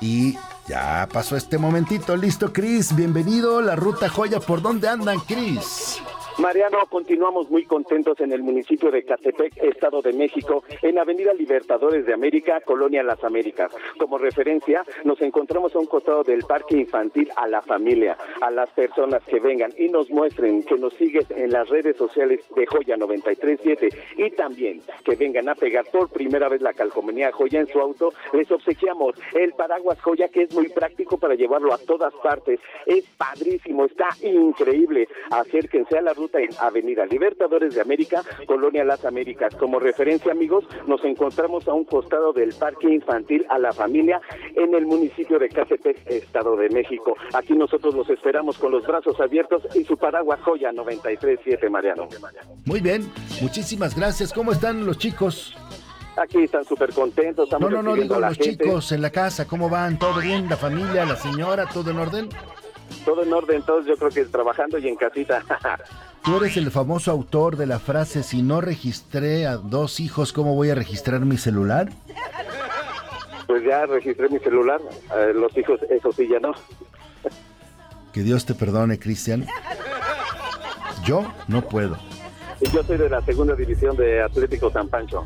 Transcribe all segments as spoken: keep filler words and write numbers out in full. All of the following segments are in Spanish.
Y ya pasó este momentito. Listo, Cris. Bienvenido. La Ruta Joya. ¿Por dónde andan, Cris? Mariano, continuamos muy contentos en el municipio de Catepec, Estado de México, en Avenida Libertadores de América, Colonia Las Américas. Como referencia, nos encontramos a un costado del Parque Infantil a la familia, a las personas que vengan y nos muestren, que nos siguen en las redes sociales de Joya noventa y tres punto siete y también que vengan a pegar por primera vez la calcomanía Joya en su auto. Les obsequiamos el paraguas Joya, que es muy práctico para llevarlo a todas partes. Es padrísimo, está increíble. Acérquense a la ruta en Avenida Libertadores de América, Colonia Las Américas. Como referencia, amigos, nos encontramos a un costado del Parque Infantil a la Familia en el municipio de Catepec, Estado de México. Aquí nosotros los esperamos con los brazos abiertos y su paraguas Joya noventa y tres punto siete, Mariano. Muy bien, muchísimas gracias. ¿Cómo están los chicos? Aquí están súper contentos. No, no, no, digo a la los gente. chicos en la casa, ¿cómo van? ¿Todo bien? ¿La familia, la señora, todo en orden? Todo en orden, todos yo creo que trabajando y en casita. Tú eres el famoso autor de la frase: si no registré a dos hijos, ¿cómo voy a registrar mi celular? Pues ya registré mi celular, eh, los hijos, eso sí, ya no. Que Dios te perdone, Cristian. Yo no puedo. Y yo soy de la segunda división de Atlético San Pancho.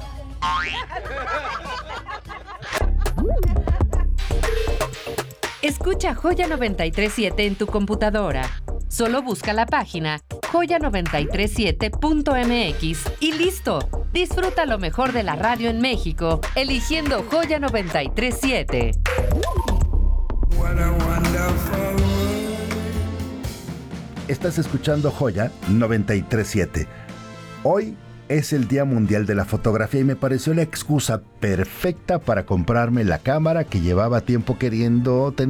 Escucha Joya noventa y tres punto siete en tu computadora. Solo busca la página joya noventa y tres punto siete punto m x y listo. Disfruta lo mejor de la radio en México, eligiendo Joya noventa y tres punto siete. Estás escuchando Joya noventa y tres punto siete. Hoy es el Día Mundial de la Fotografía y me pareció la excusa perfecta para comprarme la cámara que llevaba tiempo queriendo tener.